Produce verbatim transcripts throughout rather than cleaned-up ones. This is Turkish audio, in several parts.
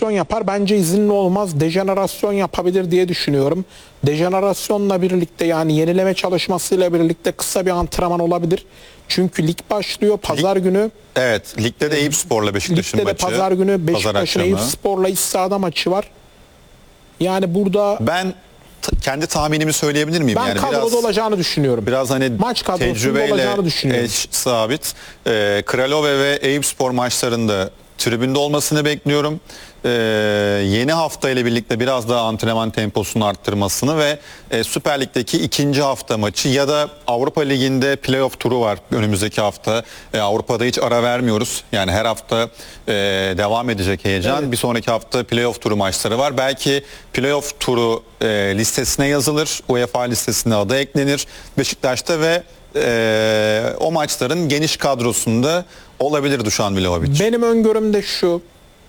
dejenerasyon yapar. Bence izinli olmaz. Dejenerasyon yapabilir diye düşünüyorum. Dejenerasyonla birlikte, yani yenileme çalışmasıyla birlikte kısa bir antrenman olabilir. Çünkü lig başlıyor pazar Lig, günü. Evet, ligde de Eyüpspor'la Beşiktaş'ın Ligde de maçı. pazar günü Beşiktaş'ın akşamı. Eyüpspor'la iç sahada maçı var. Yani burada Ben kendi tahminimi söyleyebilir miyim? ben yani kadroda biraz, olacağını düşünüyorum. Biraz hani Maç kadrosunda tecrübeyle olacağını düşünüyorum. eş sabit. Ee, Kralove ve Eyüpspor maçlarında tribünde olmasını bekliyorum. Ee, yeni hafta ile birlikte biraz daha antrenman temposunu arttırmasını ve e, Süper Lig'deki ikinci hafta maçı ya da Avrupa Ligi'nde playoff turu var önümüzdeki hafta. E, Avrupa'da hiç ara vermiyoruz. Yani her hafta e, devam edecek heyecan. Evet. Bir sonraki hafta playoff turu maçları var. Belki playoff turu e, listesine yazılır. UEFA listesine adı eklenir Beşiktaş'ta ve e, o maçların geniş kadrosunda olabilir Dušan Vlahović. Benim öngörüm de şu: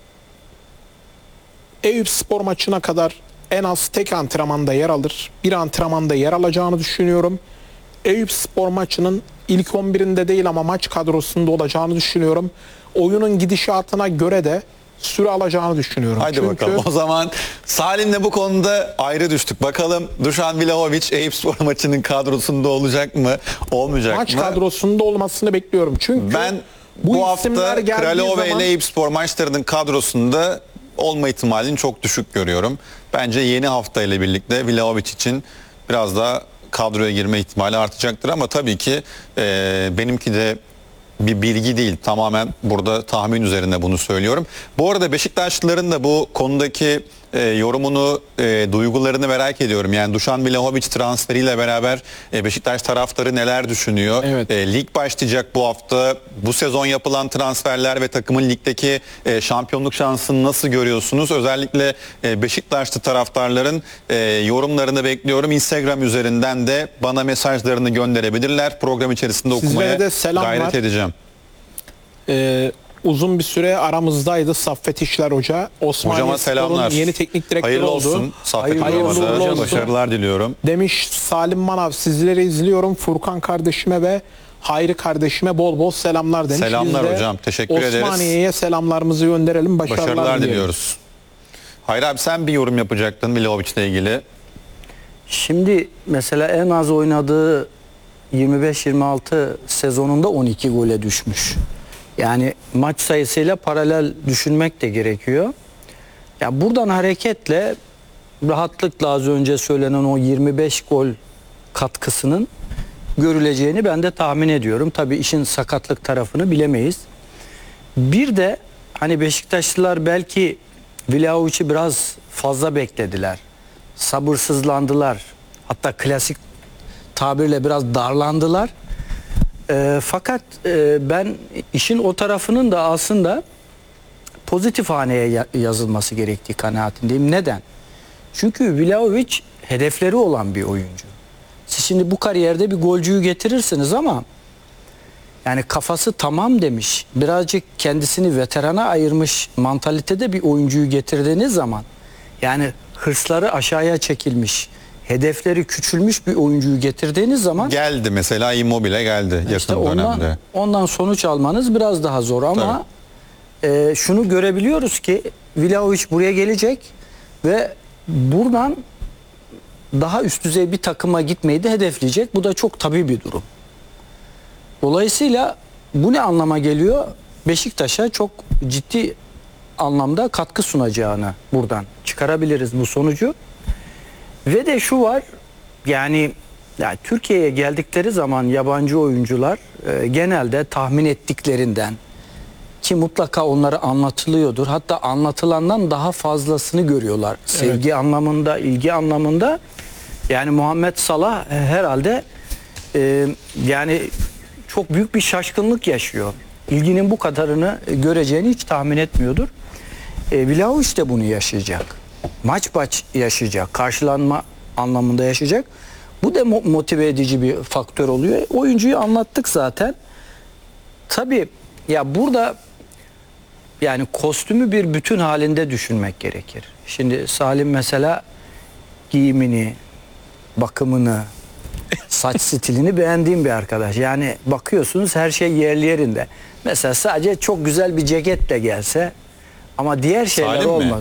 Eyüpspor maçına kadar en az tek antrenmanda yer alır. Bir antrenmanda yer alacağını düşünüyorum. Eyüpspor maçının ilk on birinde değil ama maç kadrosunda olacağını düşünüyorum. Oyunun gidişatına göre de süre alacağını düşünüyorum. Haydi Çünkü bakalım. O zaman Salim'le bu konuda ayrı düştük. Bakalım Dušan Vlahović Eyüpspor maçının kadrosunda olacak mı, olmayacak maç mı? kadrosunda olmasını bekliyorum. Çünkü Ben bu, bu hafta Kralove zaman... ile Eyüpspor maçlarının kadrosunda olma ihtimalini çok düşük görüyorum. Bence yeni hafta ile birlikte Vlahović için biraz daha kadroya girme ihtimali artacaktır ama tabii ki e, benimki de bir bilgi değil. Tamamen burada tahmin üzerine bunu söylüyorum. Bu arada Beşiktaşlıların da bu konudaki e, yorumunu, e, duygularını merak ediyorum. Yani Dušan Vlahović transferiyle beraber e, Beşiktaş taraftarı neler düşünüyor? Evet. E, lig başlayacak bu hafta. Bu sezon yapılan transferler ve takımın ligdeki e, şampiyonluk şansını nasıl görüyorsunuz? Özellikle e, Beşiktaşlı taraftarların e, yorumlarını bekliyorum. Instagram üzerinden de bana mesajlarını gönderebilirler. Program içerisinde Sizlere okumaya de selam gayret var. edeceğim. Ee, uzun bir süre aramızdaydı Saffet İşler Hoca. Osmaniye Hocama selamlar. Spor'un yeni teknik direktörü Hayırlı oldu. olsun. Saffet Hayırlı hocamıza uğurlu olsun. başarılar diliyorum. Demiş Salim Manav, sizleri izliyorum. Furkan kardeşime ve Hayri kardeşime bol bol selamlar demiş. Selamlar Biz de hocam, teşekkür ederiz. Osmaniye'ye selamlarımızı gönderelim. Başarılar, Başarılar diliyoruz. diliyoruz. Hayri abi, sen bir yorum yapacaktın Vlahović'le ilgili. Şimdi mesela en az oynadığı yirmi beş yirmi altı sezonunda on iki gole düşmüş. Yani maç sayısıyla paralel düşünmek de gerekiyor. Ya buradan hareketle rahatlıkla az önce söylenen o yirmi beş gol katkısının görüleceğini ben de tahmin ediyorum. Tabii işin sakatlık tarafını bilemeyiz. Bir de hani Beşiktaşlılar belki Vlahović'i biraz fazla beklediler. Sabırsızlandılar. Hatta klasik tabirle biraz darlandılar. E, fakat e, ben işin o tarafının da aslında pozitif haneye yazılması gerektiği kanaatindeyim. Neden? Çünkü Vlahović hedefleri olan bir oyuncu. Siz şimdi bu kariyerde bir golcüyü getirirsiniz ama yani kafası tamam demiş, birazcık kendisini veterana ayırmış mantalitede bir oyuncuyu getirdiğiniz zaman, yani hırsları aşağıya çekilmiş, hedefleri küçülmüş bir oyuncuyu getirdiğiniz zaman Geldi mesela, Immobile geldi yakın işte ondan, dönemde. ondan sonuç almanız biraz daha zor ama e, şunu görebiliyoruz ki Vlahović buraya gelecek ve buradan daha üst düzey bir takıma gitmeyi de hedefleyecek. Bu da çok tabii bir durum. Dolayısıyla bu ne anlama geliyor? Beşiktaş'a çok ciddi anlamda katkı sunacağını buradan çıkarabiliriz bu sonucu. Ve de şu var, yani, yani Türkiye'ye geldikleri zaman yabancı oyuncular e, genelde tahmin ettiklerinden, ki mutlaka onlara anlatılıyordur, hatta anlatılandan daha fazlasını görüyorlar. Sevgi evet. anlamında, ilgi anlamında. Yani Muhammed Salah e, herhalde e, yani çok büyük bir şaşkınlık yaşıyor. İlginin bu kadarını göreceğini hiç tahmin etmiyordur. E, Vlahović de bunu yaşayacak. Maç maç yaşayacak. Karşılanma anlamında yaşayacak. Bu da motive edici bir faktör oluyor. Oyuncuyu anlattık zaten. Tabii ya burada yani kostümü bir bütün halinde düşünmek gerekir. Şimdi Salim mesela giyimini, bakımını, saç stilini beğendiğim bir arkadaş. Yani bakıyorsunuz her şey yerli yerinde. Mesela sadece çok güzel bir ceketle gelse ama diğer şeyler Salim mi? olmaz.